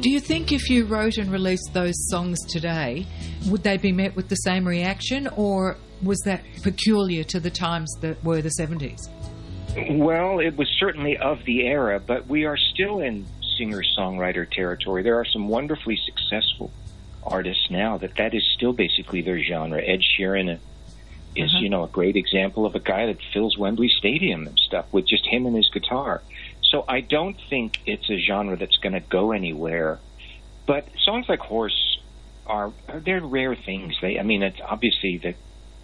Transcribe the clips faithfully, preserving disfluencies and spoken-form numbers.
Do you think if you wrote and released those songs today, would they be met with the same reaction, or was that peculiar to the times that were the seventies? Well, it was certainly of the era, but we are still in singer-songwriter territory. There are some wonderfully successful artists now that that is still basically their genre. Ed Sheeran is, uh-huh. you know, a great example of a guy that fills Wembley Stadium and stuff with just him and his guitar. So I don't think it's a genre that's going to go anywhere. But songs like Horse are, are they're rare things. They, I mean, it's obviously that.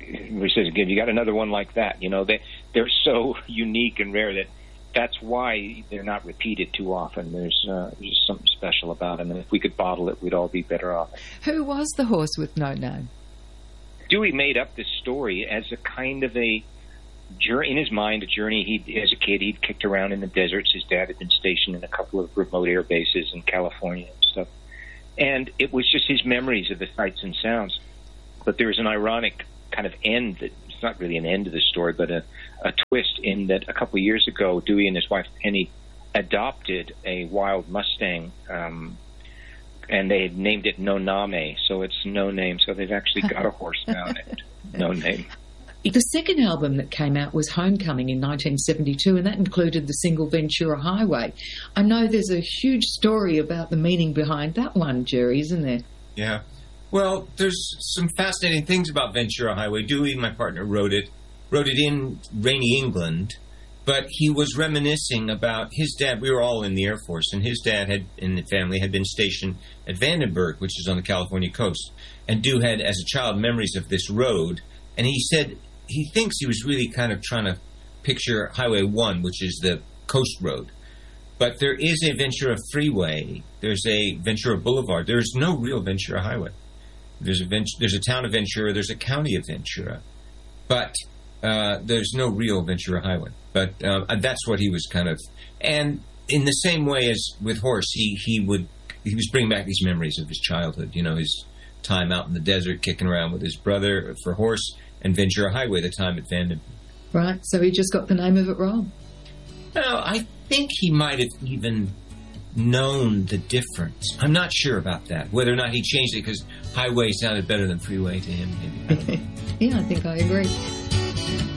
We says again, you got another one like that. You know, they they're so unique and rare that that's why they're not repeated too often. There's uh, just something special about them, and if we could bottle it, we'd all be better off. Who was the horse with no name? Dewey made up this story as a kind of a journey in his mind. A journey he, as a kid, he'd kicked around in the deserts. His dad had been stationed in a couple of remote air bases in California and stuff, and it was just his memories of the sights and sounds. But there was an ironic kind of end that it's not really an end to the story, but a, a twist in that a couple of years ago, Dewey and his wife Penny adopted a wild Mustang, um, and they had named it No Name, so it's no name. So they've actually got a horse now named No Name. The second album that came out was Homecoming in nineteen seventy-two, and that included the single Ventura Highway. I know there's a huge story about the meaning behind that one, Jerry, isn't there? Yeah. Well, there's some fascinating things about Ventura Highway. Dewey, my partner, wrote it, wrote it in rainy England, but he was reminiscing about his dad. We were all in the Air Force, and his dad had, and the family had been stationed at Vandenberg, which is on the California coast. And Dew had, as a child, memories of this road, and he said he thinks he was really kind of trying to picture Highway one, which is the coast road. But there is a Ventura Freeway. There's a Ventura Boulevard. There's no real Ventura Highway. There's a Vent- there's a town of Ventura. There's a county of Ventura, but uh, there's no real Ventura Highway. But uh, that's what he was kind of. And in the same way as with Horse, he he would he was bringing back these memories of his childhood. You know, his time out in the desert, kicking around with his brother for Horse, and Ventura Highway, the time at Vandenberg. Right. So he just got the name of it wrong. Well, I think he might have even known the difference. I'm not sure about that. Whether or not he changed it because highway sounded better than freeway to him, maybe. I don't know. Yeah, I think I agree.